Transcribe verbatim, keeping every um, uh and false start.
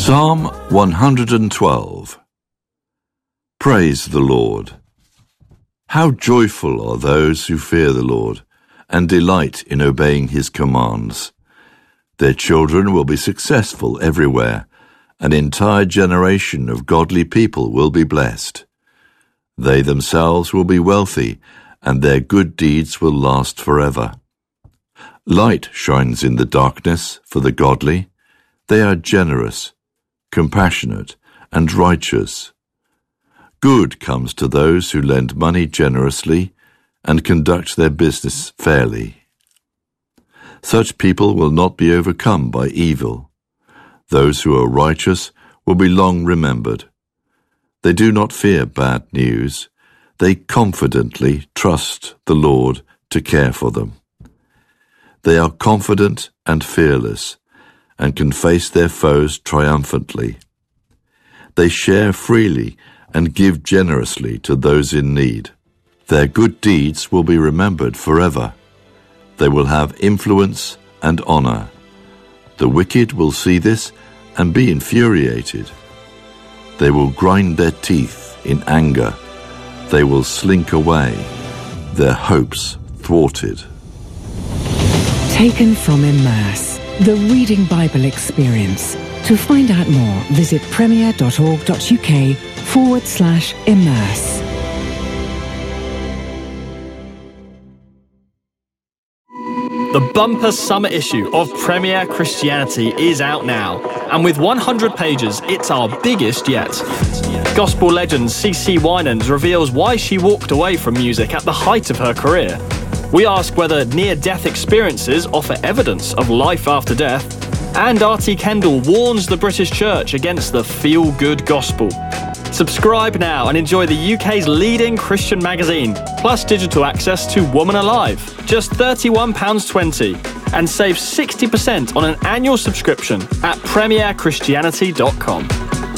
Psalm one hundred twelve. Praise the Lord. How joyful are those who fear the Lord and delight in obeying his commands. Their children will be successful everywhere. An entire generation of godly people will be blessed. They themselves will be wealthy, and their good deeds will last forever. Light shines in the darkness for the godly. They are generous, compassionate, and righteous. Good comes to those who lend money generously and conduct their business fairly. Such people will not be overcome by evil. Those who are righteous will be long remembered. They do not fear bad news. They confidently trust the Lord to care for them. They are confident and fearless, and can face their foes triumphantly. They share freely and give generously to those in need. Their good deeds will be remembered forever. They will have influence and honor. The wicked will see this and be infuriated. They will grind their teeth in anger. They will slink away, their hopes thwarted. Taken from Immerse, the Reading Bible Experience. To find out more, visit premier.org.uk forward slash immerse. The bumper summer issue of Premier Christianity is out now, and with one hundred pages, it's our biggest yet. Gospel legend C C Winans reveals why she walked away from music at the height of her career. We ask whether near-death experiences offer evidence of life after death, and R T Kendall warns the British Church against the feel-good gospel. Subscribe now and enjoy the U K's leading Christian magazine, plus digital access to Woman Alive, just thirty-one pounds twenty, and save sixty percent on an annual subscription at premier christianity dot com.